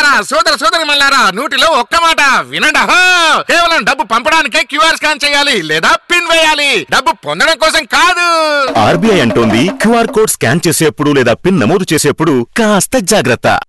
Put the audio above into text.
సోదరి మల్లారా, నూటిలో ఒక్క మాట వినండి. కేవలం డబ్బు పంపడానికే క్యూఆర్ స్కాన్ చేయాలి లేదా పిన్ వేయాలి, డబ్బు పొందడం కోసం కాదు. ఆర్బీఐ అంటోంది క్యూఆర్ కోడ్ స్కాన్ చేసేప్పుడు లేదా పిన్ నమోదు చేసేప్పుడు కాస్త జాగ్రత్త.